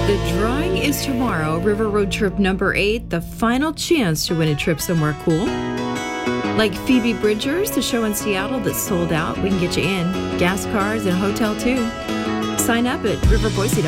The drawing is tomorrow. River Road Trip number 8, the final chance to win a trip somewhere cool. Like Phoebe Bridgers, the show in Seattle that sold out. We can get you in. Gas cards and a hotel, too. Sign up at riverboise.com.